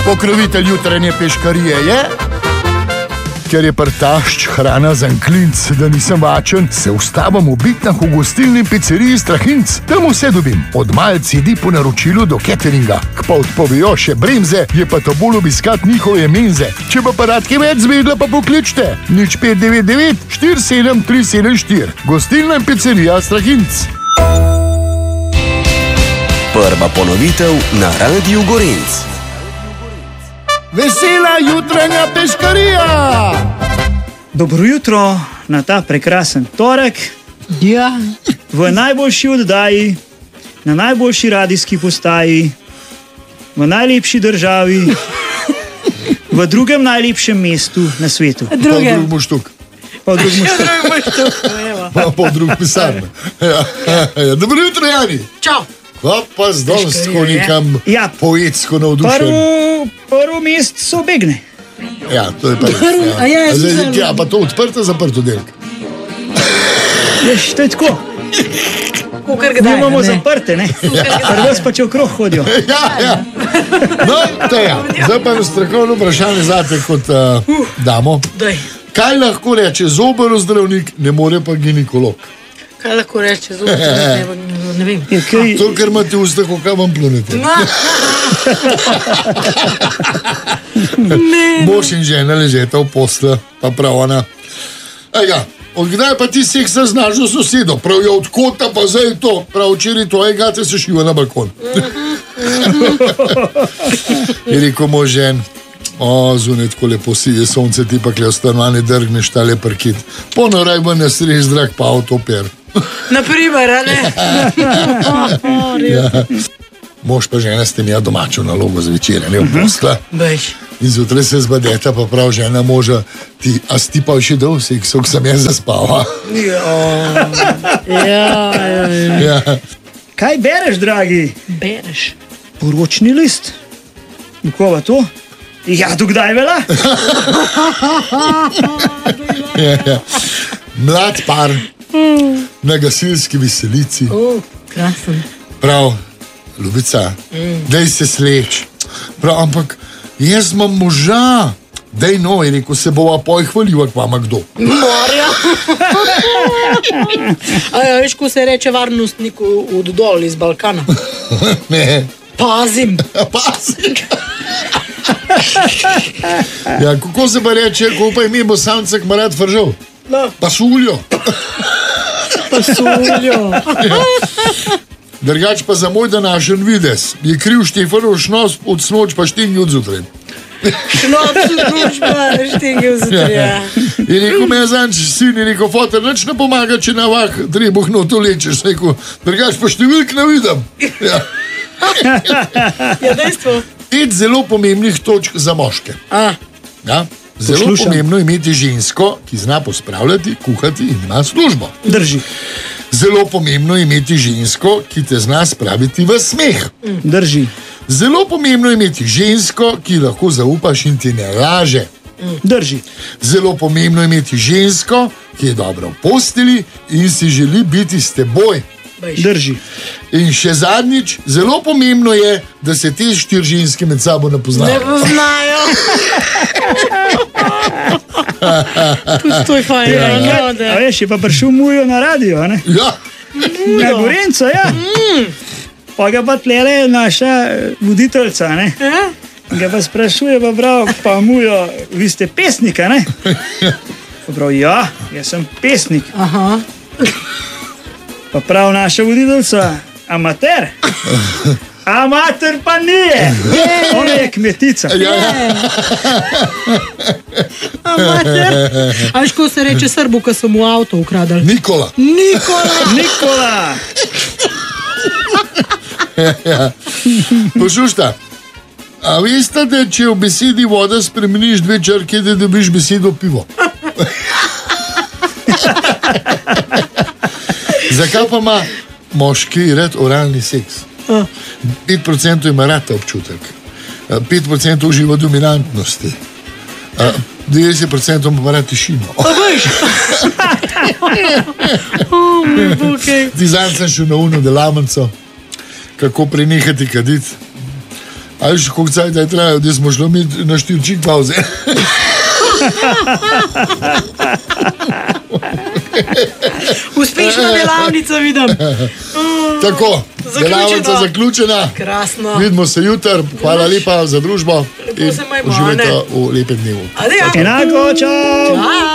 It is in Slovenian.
Pokrovitelj jutranje peškarije je... Ker je prtašč hrana za klinc, da nisem vačen, se ustavim v Bitnah v gostilni pizzeriji Strahinc. Tam vse dobim, od malc jedi po naročilu do cateringa. Pa odpovejo še bremze, je pa to bolj obiskat njihove menze. Če pa rad kaj več zvedla, pa pokličte 0599 47 374. Gostilna pizzerija Strahinc. Prva ponovitev na Radiu Gorenc. Vesela jutranja peškarija! Dobro jutro na ta prekrasen torek. Ja. V najboljši oddaji, na najboljši radijski postaji, v najlepši državi, v drugem najlepšem mestu na svetu. Pa v drugem muštuk. Pa v drugem muštuk. Pa v drugem pisarni. Dobro jutro, Jani. Čau. Pa zdaj smo nekam poetsko navdušeni. Prvo mest so begne. Ja, to je pa res. Ja, pa to odprto, zaprto delk. Veš, to je tako. Mi imamo zaprte, ne? Prvo pa če okrog hodijo. Ja. No, to je. Zdaj pa je strokovno vprašanje zate kot damo. Kaj lahko reče zober zdravnik, ne more pa ginekolog? Kaj lahko reče zober zdravnik, ne vem. To, ker imate usta, kako vam plunete. Mož in žena ležeta v posle, pa prav ona. Ega, odkdaj pa ti seksa z našo sosedo? Prav je odkota, pa zdaj to. Prav včeraj tvoje gate se šiva na balkon. Je rekel mož žen, zunaj tako lepo sije sonce, ti pa kle v stanovanje drgneš tale parkit. Ponoraj bo nesreč zrak pa avtoper. Naprimer, ali? Mož pa žena ste imela domačo nalogo zvečer, ne v posla. In zjutraj se zbadeta, pa prav žena moža, a si ti pa še dol seksu, ko sem jaz zaspala. Ja. Kaj bereš, dragi? Bereš. Poročni list. Kova to? Ja, dokdaj vela? Mlad par na gasilski veselici. Krasen. Prav, Ljubica, daj se sleč. Prav, ampak jaz imam moža. Daj no, je rekel, se bova pojhvaljiva k vama kdo. Morja. Veš, ko se reče varnostnik od dol iz Balkana? Ne. Pazim. Ja, kako se pa reče, ko pa ime Bosanca, ki ima rad fržal? Pasuljo. Drugač pa za moj današnji videz je kriv Štefanov šnos od snoč pa štingi od zjutraj. Šnos od snoč pa štingi od zjutraj. Je rekel, me je zanč sin, je rekel, foter, nič ne pomaga, če na vah trebuh noto lečeš. Drugač pa številk ne vidim. Ja, dejstvo. 5 zelo pomembnih točk za moške. Zelo pomembno je imeti žensko, ki zna pospravljati, kuhati in ima službo. Drži. Zelo pomembno je imeti žensko, ki te zna spraviti v smeh. Drži. Zelo pomembno je imeti žensko, ki lahko zaupaš in ti ne laže. Drži. Zelo pomembno je imeti žensko, ki je dobra v posteli in si želi biti s teboj. Drži. In še zadnjič, zelo pomembno je, da se te 4 ženske med sabo ne poznajo. Ne poznajo. To je fajn. A veš, je pa prišel Mujo na radio, ne? Ja. Na Gorenco, ja. Pa ga pa tlele naša voditeljca, ne? Ga pa sprašuje, pa prav, pa Mujo, vi ste pesnika, ne? Pa prav, ja, jaz sem pesnik. Aha. Pa prav naša voditeljca, amater. Amater pa nije. Ona je kmetica. Amater. A veš, ko se reče Srbu, ko so mu avto ukradali? Nikola. Poslušajte, a veste, da če v besedi voda spremeniš 2 črke, da dobiš besedo pivo? Zakaj pa ima moški rad oralni seks? 5% ima rad ta občutek, 5% uživa dominantnosti, 90% pa rad tišino. Ti zanj sem šel na uno delavnico, kako prenehati kaditi. Ali še koliko cajt je trajal, da smo šli mi na 4 pauze. Uspešna delavnica, vidim. Tako, delavnica zaključena. Krasno. Vidimo se jutri, hvala lepa za družbo in se majmo, uživajte v lepem dnevu. Adijo. Enako, čau! Čau.